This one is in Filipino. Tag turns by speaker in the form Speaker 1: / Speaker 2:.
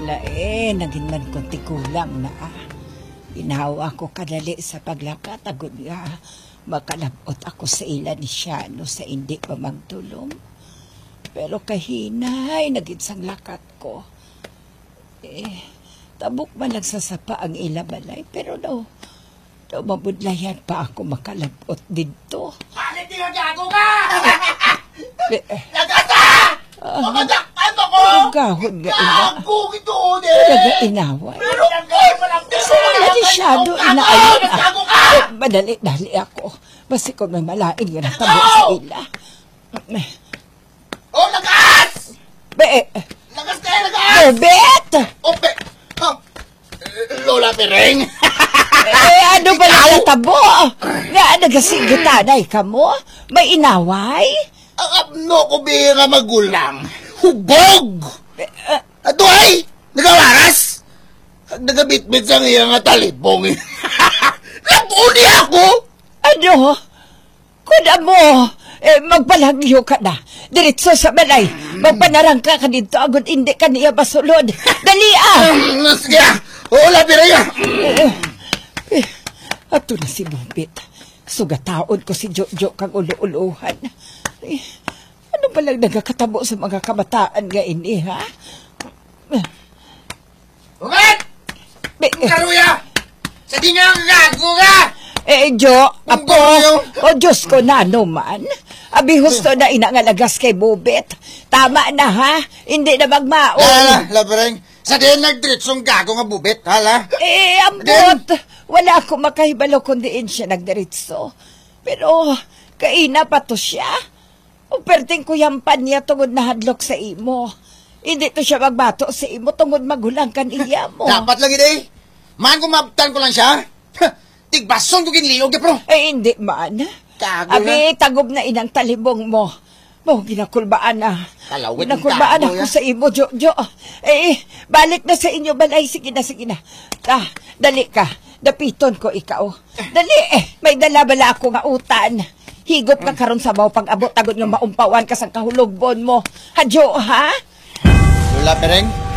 Speaker 1: Lain, naging man konti kulang na. Ginawa ko kadali sa paglakat, agad nga makalabot ako sa ila ni Shano sa hindi pa magtulong. Pero kahinay, naging sang lakat ko. Tabok man nagsasapa ang ila balay, pero mabudlayan pa ako makalabot dito.
Speaker 2: Bakit di nagago ka? Nagata! Mamadakpan ako!
Speaker 1: Gahon nga ina.
Speaker 2: Gago ito,
Speaker 1: Nag-inaway.
Speaker 2: Pero nagkain mo lang.
Speaker 1: Sila ni Shadow inaayon na.
Speaker 2: Nagago ka!
Speaker 1: Madali-dali ako. Basi ko may malain nga natabo sa ila.
Speaker 2: Oh, lagas! Lagas kayo, lagas!
Speaker 1: Bet!
Speaker 2: Oh, Lola Pereng!
Speaker 1: Ano ba na natabo? Nga nagasigitanay ka mo? May inaway?
Speaker 2: Ang apno ko biya nga magulang. Hubog! Ato ay! Nagawaras! Nagabitbit sa iya nga talipong. Nagpuli ako!
Speaker 1: Ano? Kuda mo, magpalagyo ka na. Diretso sa balay. Magpanarang ka dito. Agad hindi ka niya basulod. Dali
Speaker 2: Sige! Lola Pereng!
Speaker 1: Ato na si Bobit. Sugataon ko si Jojo kang ulo-uluhan. Ano ba lang nagkakatabo sa mga kabataan nga ini, ha?
Speaker 2: Umat! Karuya! Sa di nga gago ka!
Speaker 1: Jo, apo, o Diyos ko na man. Abi husto na inangalagas kay Bobit. Tama na, ha? Hindi na magmaon.
Speaker 2: La Pereng, sa di nagdiritsong gago nga bubit, hala?
Speaker 1: Ambot. Wala akong makahibalo kundiin siya nagdiritso. Pero, kaina pa to siya. O perting kuyampan niya tungod na hadlok sa imo. Hindi to siya magbato sa imo tungod magulang kan iya mo.
Speaker 2: Dapat lang ide. Man kumabtan ko lang siya. Tigbason ko kinliyog, bro.
Speaker 1: Hindi man. Abi, tagob na inang talibong mo. Mo, ginakulbaan na. Ginakulbaan ako sa imo, Jojo. Balik na sa inyo, balay. Sige na. Dali ka. Dapiton ko ikaw. Dali, may dala-bala ako nga utan. Higop ka karon sa baw pag-abot, tagod nga maumpawan ka sa kahulogbon mo. Hadyo, ha?
Speaker 2: Lola Pereng,